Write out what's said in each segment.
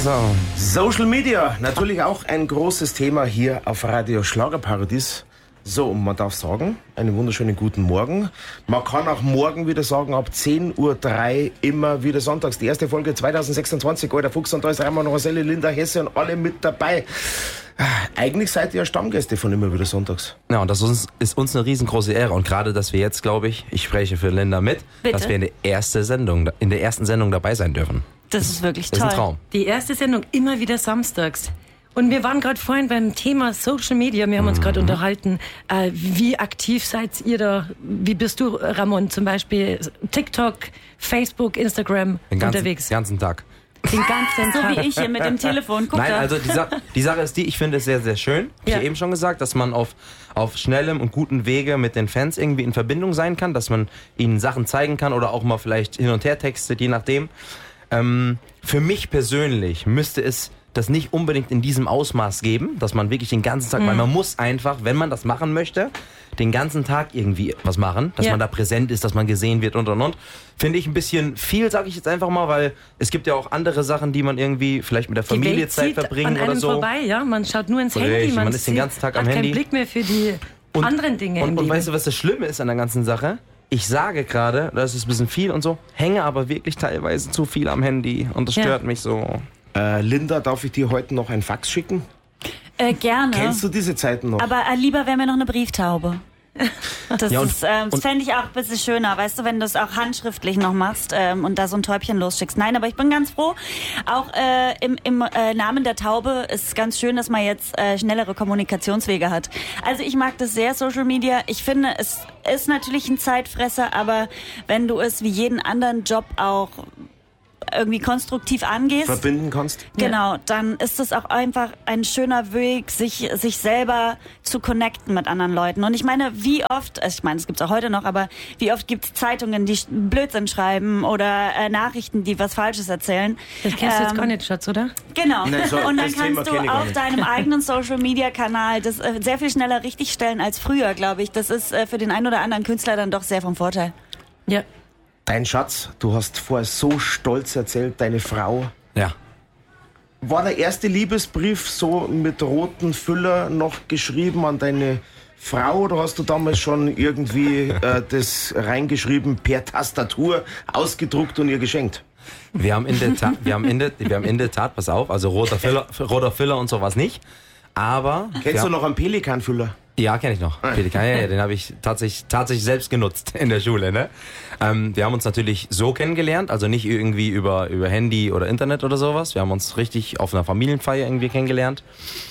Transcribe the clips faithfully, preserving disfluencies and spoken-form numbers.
So. Social Media, natürlich auch ein großes Thema hier auf Radio Schlagerparadies. So, und man darf sagen, einen wunderschönen guten Morgen. Man kann auch morgen wieder sagen, ab zehn Uhr drei immer wieder sonntags. Die erste Folge zwanzig sechsundzwanzig. Alter Fuchs und da ist Ramon, Roselle, Linda, Hesse und alle mit dabei. Eigentlich seid ihr ja Stammgäste von immer wieder sonntags. Ja, und das ist uns, ist uns eine riesengroße Ehre. Und gerade, dass wir jetzt, glaube ich, ich spreche für Linda mit, Bitte? dass wir in der, erste Sendung, in der ersten Sendung dabei sein dürfen. Das ist wirklich Das toll. ist ein Traum. Die erste Sendung immer wieder samstags. Und wir waren gerade vorhin beim Thema Social Media. Wir haben uns gerade unterhalten, äh, wie aktiv seid ihr da? Wie bist du, Ramon, zum Beispiel TikTok, Facebook, Instagram Den ganzen, unterwegs? ganzen Tag. Den ganzen So Tag. wie ich hier mit dem Telefon. Guck Nein, da. also die, Sa- die Sache ist die, ich finde es sehr, sehr schön. Hab Ja. ich eben schon gesagt, dass man auf, auf schnellem und guten Wege mit den Fans irgendwie in Verbindung sein kann, dass man ihnen Sachen zeigen kann oder auch mal vielleicht hin und her textet, je nachdem. Ähm, für mich persönlich müsste es das nicht unbedingt in diesem Ausmaß geben, dass man wirklich den ganzen Tag, Mhm. weil man muss einfach, wenn man das machen möchte, den ganzen Tag irgendwie was machen, dass Ja. man da präsent ist, dass man gesehen wird und und und. Finde ich ein bisschen viel, sage ich jetzt einfach mal, weil es gibt ja auch andere Sachen, die man irgendwie vielleicht mit der Die Familie Welt Zeit zieht verbringen an einem oder so. vorbei, ja. Man schaut nur ins Richtig, Handy. man ist den sieht- ganzen Tag am hat Handy. keinen Blick mehr für die Und- anderen Dinge Und, im und Leben. weißt du, was das Schlimme ist an der ganzen Sache? Ich sage gerade, das ist ein bisschen viel und so, hänge aber wirklich teilweise zu viel am Handy und das Ja. stört mich so. Äh, Linda, darf ich dir heute noch ein Fax schicken? Äh, gerne. Kennst du diese Zeiten noch? Aber äh, lieber wäre mir noch eine Brieftaube. Das, Ja, und- ist, ähm, das und- fände ich auch ein bisschen schöner, weißt du, wenn du es auch handschriftlich noch machst ähm, und da so ein Täubchen losschickst. Nein, aber ich bin ganz froh. Auch äh, im, im äh, Namen der Taube ist es ganz schön, dass man jetzt äh, schnellere Kommunikationswege hat. Also ich mag das sehr, Social Media. Ich finde, es ist natürlich ein Zeitfresser, aber wenn du es wie jeden anderen Job auch irgendwie konstruktiv angehst, Verbinden kannst? genau, dann ist es auch einfach ein schöner Weg, sich sich selber zu connecten mit anderen Leuten. Und ich meine, wie oft, also ich meine, es gibt es auch heute noch, aber wie oft gibt es Zeitungen, die Blödsinn schreiben oder äh, Nachrichten, die was Falsches erzählen. Das kennst du jetzt Ähm, gar nicht, Schatz, oder? Genau. Nein, so, und dann das Thema kannst kenn du ich gar auf nicht. deinem eigenen Social-Media-Kanal das äh, sehr viel schneller richtigstellen als früher, glaube ich. Das ist äh, für den einen oder anderen Künstler dann doch sehr vom Vorteil. Ja. Dein Schatz, du hast vorher so stolz erzählt, deine Frau. Ja. War der erste Liebesbrief so mit roten Füller noch geschrieben an deine Frau oder hast du damals schon irgendwie äh, das reingeschrieben per Tastatur, ausgedruckt und ihr geschenkt? Wir haben in der Tat, wir haben in der, wir haben in der Tat, pass auf, also roter Filler, roter Filler und sowas nicht. Aber. Kennst wir du noch einen Pelikanfüller? Ja, kenne ich noch. Pelikan, ja, ja, den habe ich tatsächlich, tatsächlich selbst genutzt in der Schule. Ne? Ähm, wir haben uns natürlich so kennengelernt, also nicht irgendwie über, über Handy oder Internet oder sowas. Wir haben uns richtig auf einer Familienfeier irgendwie kennengelernt.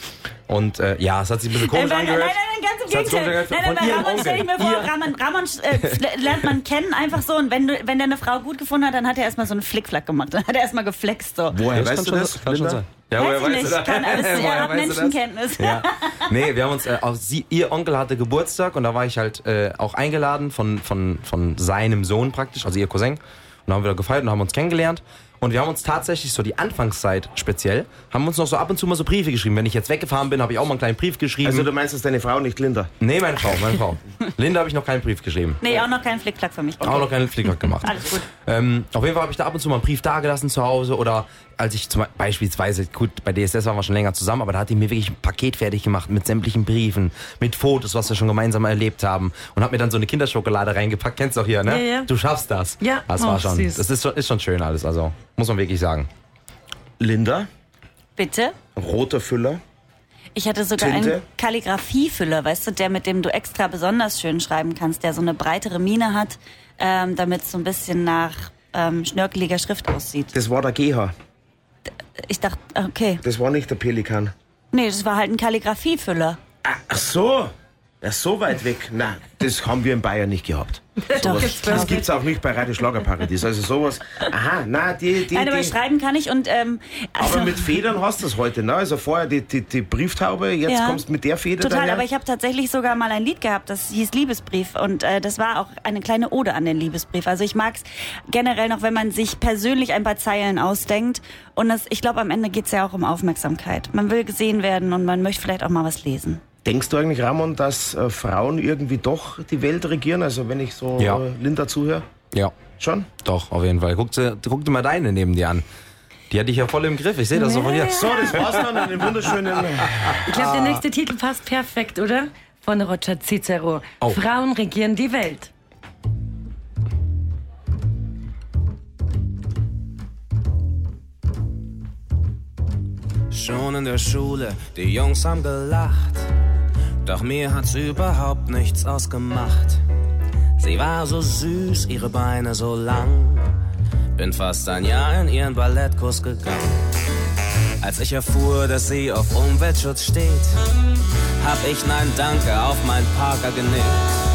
Und äh, ja, es hat sich ein bisschen komisch nein, nein, angehört. nein, nein, ganz im Das hat's Gegenteil. komisch Nein, angehört. nein, bei Von Ramon ihrem stell ich mir Onkel. vor, Ihr- Ramon, Ramon äh, lernt man kennen einfach so und wenn, du, wenn der eine Frau gut gefunden hat, dann hat er erstmal so einen Flickflack gemacht. Dann hat er erstmal geflext so. Woher Das weißt kann du schon- das, kann schon Linda? sein. Ja, Weiß woher ich weißt du nicht, das? kann alles, Woher er hat weißt du das? Menschenkenntnis. Ja. Nee, wir haben uns, äh, auf sie, ihr Onkel hatte Geburtstag und da war ich halt äh, auch eingeladen von, von, von seinem Sohn praktisch, also ihr Cousin. Und da haben wir da gefeiert und haben uns kennengelernt. Und wir haben uns tatsächlich so die Anfangszeit speziell, haben uns noch so ab und zu mal so Briefe geschrieben. Wenn ich jetzt weggefahren bin, habe ich auch mal einen kleinen Brief geschrieben. Also du meinst, das ist deine Frau, nicht Linda? nee, meine Frau, meine Frau. Linda habe ich noch keinen Brief geschrieben. Nee, auch noch keinen Flickflack für mich. Auch noch keinen Flickr gemacht. Alles gut. Ähm, auf jeden Fall habe ich da ab und zu mal einen Brief dagelassen zu Hause oder als ich zum, beispielsweise, gut, bei D S S waren wir schon länger zusammen, aber da hat die mir wirklich ein Paket fertig gemacht mit sämtlichen Briefen, mit Fotos, was wir schon gemeinsam erlebt haben und hat mir dann so eine Kinderschokolade reingepackt. Kennst du auch hier, ne? Ja, ja. Du schaffst das. Ja. Das war Oh, schon, süß. das ist schon, ist schon schön alles, also muss man wirklich sagen. Linda, Bitte? roter Füller. Ich hatte sogar Tinte? einen Kalligrafiefüller, weißt du, der mit dem du extra besonders schön schreiben kannst, der so eine breitere Mine hat, ähm, damit es so ein bisschen nach ähm, schnörkeliger Schrift aussieht. Das war der G H. Ich dachte, okay, Das war nicht der Pelikan. nee, das war halt ein Kalligrafiefüller. Ach so. Ja, so weit weg. Nein, das haben wir in Bayern nicht gehabt. Doch, Sowas, das gibt's auch nicht bei Radio Schlagerparadies. Also sowas. Aha, na die, die, Nein, aber die. schreiben kann ich und ähm, also, Aber mit Federn hast du es heute, ne? Also vorher die, die, die Brieftaube, jetzt Ja. kommst du mit der Feder total, daher. aber ich habe tatsächlich sogar mal ein Lied gehabt, das hieß Liebesbrief und äh, das war auch eine kleine Ode an den Liebesbrief. Also ich mag's generell noch, wenn man sich persönlich ein paar Zeilen ausdenkt und das, ich glaube, am Ende geht's ja auch um Aufmerksamkeit. Man will gesehen werden und man möchte vielleicht auch mal was lesen. Denkst du eigentlich, Ramon, dass äh, Frauen irgendwie doch die Welt regieren? Also wenn ich so Ja. äh, Linda zuhöre? Ja, Schon? doch, auf jeden Fall. Guck dir, guck dir mal deine neben dir an. Die hatte ich ja voll im Griff. Ich sehe das so von hier. So, das war's dann an den wunderschönen... Ich glaube, der nächste Titel passt perfekt, oder? Von Roger Cicero. Oh. Frauen regieren die Welt. Schon in der Schule, die Jungs haben gelacht. Doch mir hat's überhaupt nichts ausgemacht. Sie war so süß, ihre Beine so lang. Bin fast ein Jahr in ihren Ballettkurs gegangen. Als ich erfuhr, dass sie auf Umweltschutz steht, hab ich Nein Danke auf mein Parker genickt.